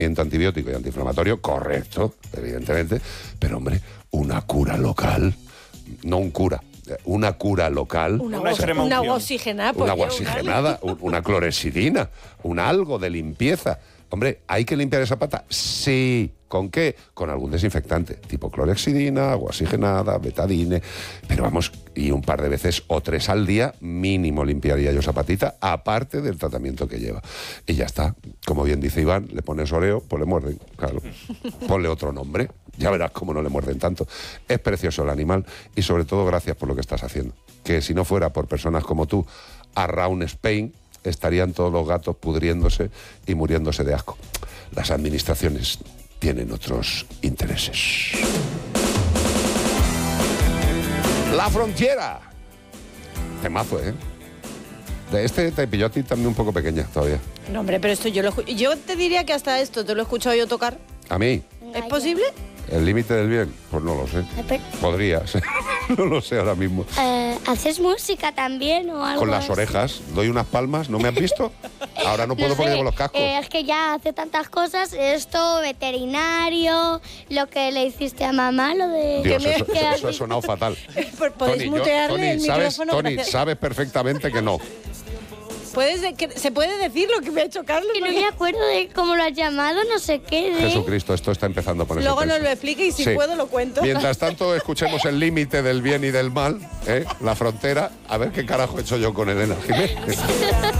tratamiento antibiótico y antiinflamatorio, correcto, evidentemente, pero hombre, una cura local, no un cura, una cura local. Una agua oxigenada. Una agua oxigenada, una clorexidina, un algo de limpieza. Hombre, ¿hay que limpiar esa pata? Sí. ¿Con qué? Con algún desinfectante, tipo clorexidina, agua oxigenada, betadine, pero vamos, y un par de veces o 3 al día mínimo limpiaría yo esa patita, aparte del tratamiento que lleva. Y ya está. Como bien dice Iván, le pones oreo, pues le muerden, claro. Ponle otro nombre, ya verás cómo no le muerden tanto. Es precioso el animal y sobre todo gracias por lo que estás haciendo. Que si no fuera por personas como tú, around Spain, estarían todos los gatos pudriéndose y muriéndose de asco. Las administraciones tienen otros intereses. La Frontera. Temazo, ¿eh? De este te pilló a ti también un poco pequeña todavía. No, hombre, pero esto yo te diría que hasta esto te lo he escuchado yo tocar. ¿A mí? ¿Es posible? ¿El límite del bien? Pues no lo sé. Podría ser. No lo sé ahora mismo. ¿Haces música también o algo? Con las orejas. Doy unas palmas. ¿No me has visto? Ahora no puedo porque llevo los cascos. Es que ya hace tantas cosas. Esto, veterinario, lo que le hiciste a mamá, lo de... Dios, eso ha sonado fatal. Podéis mutearle el micrófono. Tony, sabes perfectamente que no. ¿Se puede decir lo que me ha hecho Carlos? Que no me acuerdo de cómo lo has llamado, no sé qué. Jesucristo, esto está empezando a ponerse Luego tenso. nos lo explique y si puedo lo cuento. Mientras tanto, escuchemos el límite del bien y del mal, la frontera. A ver qué carajo he hecho yo con Elena Jiménez.